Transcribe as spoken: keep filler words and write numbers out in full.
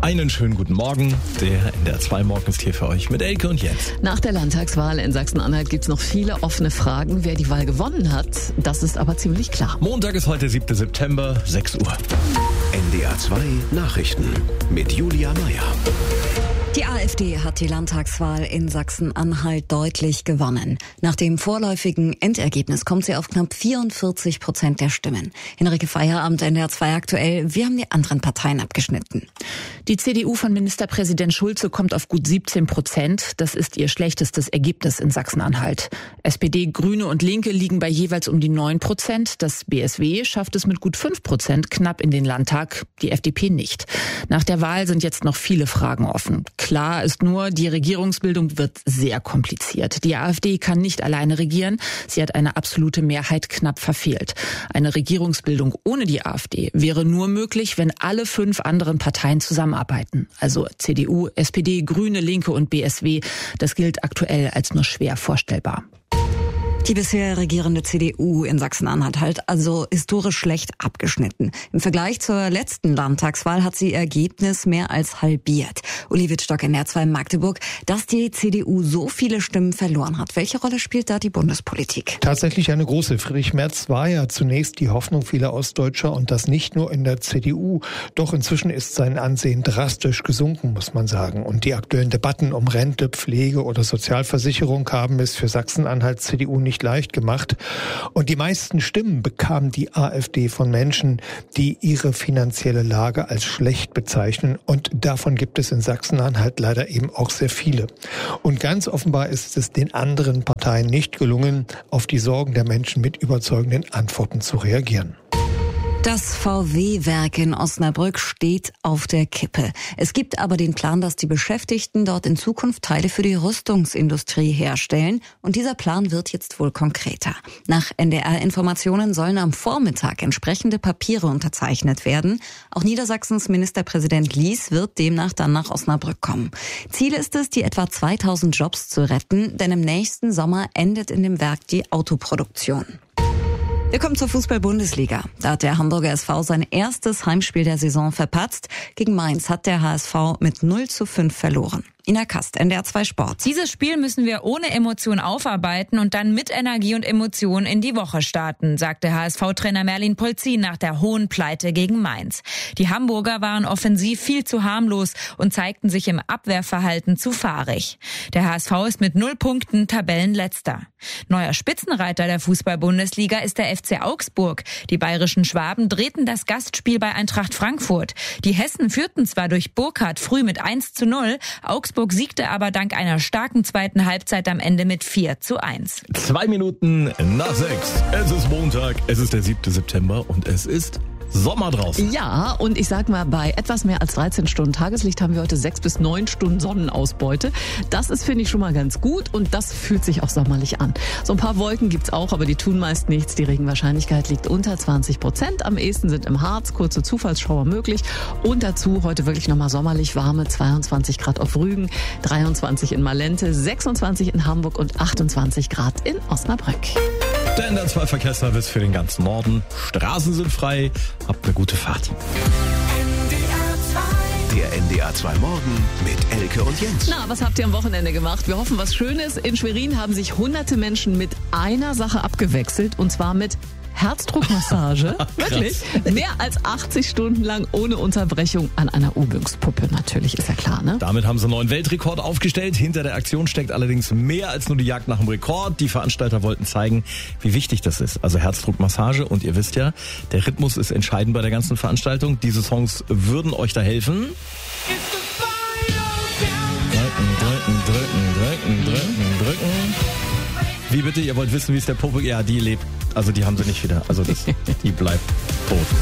Einen schönen guten Morgen. Der N D R zwei Morgen ist hier für euch mit Elke und Jens. Nach der Landtagswahl in Sachsen-Anhalt gibt es noch viele offene Fragen. Wer die Wahl gewonnen hat, das ist aber ziemlich klar. Montag ist heute siebter September, sechs Uhr. N D R zwei Nachrichten mit Julia Meyer. Die AfD hat die Landtagswahl in Sachsen-Anhalt deutlich gewonnen. Nach dem vorläufigen Endergebnis kommt sie auf knapp vierundvierzig Prozent der Stimmen. Henrike Feierabend, N D R zwei aktuell. Wie haben die anderen Parteien abgeschnitten? Die C D U von Ministerpräsident Schulze kommt auf gut siebzehn Prozent. Das ist ihr schlechtestes Ergebnis in Sachsen-Anhalt. S P D, Grüne und Linke liegen bei jeweils um die neun Prozent. Das B S W schafft es mit gut fünf Prozent knapp in den Landtag, die F D P nicht. Nach der Wahl sind jetzt noch viele Fragen offen. Klar ist nur, die Regierungsbildung wird sehr kompliziert. Die AfD kann nicht alleine regieren. Sie hat eine absolute Mehrheit knapp verfehlt. Eine Regierungsbildung ohne die AfD wäre nur möglich, wenn alle fünf anderen Parteien zusammenarbeiten. Also C D U, S P D, Grüne, Linke und B S W. Das gilt aktuell als nur schwer vorstellbar. Die bisher regierende C D U in Sachsen-Anhalt hat also historisch schlecht abgeschnitten. Im Vergleich zur letzten Landtagswahl hat sie ihr Ergebnis mehr als halbiert. Uli Wittstock in N D R zwei Magdeburg, dass die C D U so viele Stimmen verloren hat. Welche Rolle spielt da die Bundespolitik? Tatsächlich eine große. Friedrich Merz war ja zunächst die Hoffnung vieler Ostdeutscher und das nicht nur in der C D U. Doch inzwischen ist sein Ansehen drastisch gesunken, muss man sagen. Und die aktuellen Debatten um Rente, Pflege oder Sozialversicherung haben es für Sachsen-Anhalt C D U nicht leicht gemacht. Und die meisten Stimmen bekam die AfD von Menschen, die ihre finanzielle Lage als schlecht bezeichnen. Und davon gibt es in Sachsen-Anhalt leider eben auch sehr viele. Und ganz offenbar ist es den anderen Parteien nicht gelungen, auf die Sorgen der Menschen mit überzeugenden Antworten zu reagieren. Das V W-Werk in Osnabrück steht auf der Kippe. Es gibt aber den Plan, dass die Beschäftigten dort in Zukunft Teile für die Rüstungsindustrie herstellen. Und dieser Plan wird jetzt wohl konkreter. Nach N D R-Informationen sollen am Vormittag entsprechende Papiere unterzeichnet werden. Auch Niedersachsens Ministerpräsident Lies wird demnach dann nach Osnabrück kommen. Ziel ist es, die etwa zweitausend Jobs zu retten, denn im nächsten Sommer endet in dem Werk die Autoproduktion. Wir kommen zur Fußball-Bundesliga. Da hat der Hamburger S V sein erstes Heimspiel der Saison verpatzt. Gegen Mainz hat der H S V mit null zu fünf verloren. Ina Kast, N D R zwei Sport. Dieses Spiel müssen wir ohne Emotion aufarbeiten und dann mit Energie und Emotion in die Woche starten, sagte H S V-Trainer Merlin Polzin nach der hohen Pleite gegen Mainz. Die Hamburger waren offensiv viel zu harmlos und zeigten sich im Abwehrverhalten zu fahrig. Der H S V ist mit null Punkten Tabellenletzter. Neuer Spitzenreiter der Fußball-Bundesliga ist der F C Augsburg. Die bayerischen Schwaben drehten das Gastspiel bei Eintracht Frankfurt. Die Hessen führten zwar durch Burkhardt früh mit eins zu null, Augsburg siegte aber dank einer starken zweiten Halbzeit am Ende mit vier zu eins. Zwei Minuten nach sechs. Es ist Montag, es ist der siebter September und es ist Sommer draußen. Ja, und ich sag mal, bei etwas mehr als dreizehn Stunden Tageslicht haben wir heute sechs bis neun Stunden Sonnenausbeute. Das ist, finde ich, schon mal ganz gut und das fühlt sich auch sommerlich an. So ein paar Wolken gibt's auch, aber die tun meist nichts. Die Regenwahrscheinlichkeit liegt unter zwanzig Prozent. Am ehesten sind im Harz kurze Zufallsschauer möglich. Und dazu heute wirklich nochmal sommerlich warme zweiundzwanzig Grad auf Rügen, dreiundzwanzig in Malente, sechsundzwanzig in Hamburg und achtundzwanzig Grad in Osnabrück. Der N D R zwei Verkehrsservice für den ganzen Norden. Straßen sind frei. Habt eine gute Fahrt. Der N D R zwei Morgen mit Elke und Jens. Na, was habt ihr am Wochenende gemacht? Wir hoffen, was Schönes. In Schwerin haben sich hunderte Menschen mit einer Sache abgewechselt und zwar mit Herzdruckmassage. Wirklich? Mehr als achtzig Stunden lang ohne Unterbrechung an einer Übungspuppe. Natürlich, ist ja klar, ne? Damit haben sie einen neuen Weltrekord aufgestellt. Hinter der Aktion steckt allerdings mehr als nur die Jagd nach dem Rekord. Die Veranstalter wollten zeigen, wie wichtig das ist. Also Herzdruckmassage. Und ihr wisst ja, der Rhythmus ist entscheidend bei der ganzen Veranstaltung. Diese Songs würden euch da helfen. Drücken, drücken, drücken, drücken, drücken, drücken. Wie bitte? Ihr wollt wissen, wie es der Puppe... Ja, die lebt. Also die haben sie nicht wieder. Also das, die bleibt tot.